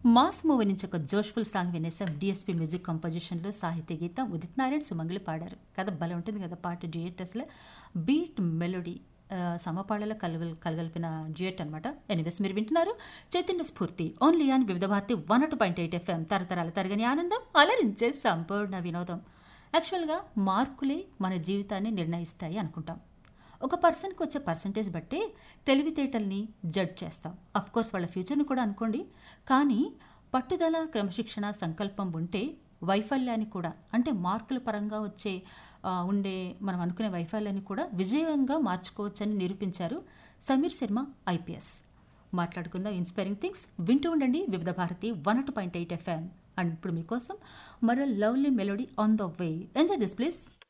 Mass movie నుంచి ఒక జోష్ఫుల్ song వినేసాం. DSP music కంపోజిషన్లో సాహిత్య గీతం ఉదిత్ నారాయణ సుమంగళి పాడారు కదా. భలే ఉంటుంది కదా పాట. డ్యూయట్ అసలు బీట్ మెలోడీ సమపాళలో కలగలిపిన డ్యూయట్ అనమాట. ఎనీవేస్ మీరు వింటున్నారు చైతన్య స్ఫూర్తి ఓన్లీ ఆన్ వివిధ భారతి 102.8 FM. తరతరాల తరగని ఆనందం, అలరించే సంపూర్ణ వినోదం. యాక్చువల్గా మార్కులే మన జీవితాన్ని నిర్ణయిస్తాయి అనుకుంటాం. ఒక పర్సన్కి వచ్చే పర్సంటేజ్ బట్టే తెలివితేటల్ని జడ్జ్ చేస్తాం. అఫ్కోర్స్ వాళ్ళ ఫ్యూచర్ని కూడా అనుకోండి. కానీ పట్టుదల, క్రమశిక్షణ, సంకల్పం ఉంటే వైఫల్యాన్ని కూడా, అంటే మార్కుల పరంగా వచ్చే ఉండే మనం అనుకునే వైఫల్యాన్ని కూడా విజయంగా మార్చుకోవచ్చని నిరూపించారు సమీర్ శర్మ ఐపీఎస్. మాట్లాడుకుందాం ఇన్స్పైరింగ్ థింగ్స్. వింటూ ఉండండి వివిధ భారతి 102.8 FM. అండ్ ఇప్పుడు మీకోసం మరో lovely melody on the way. Enjoy this please.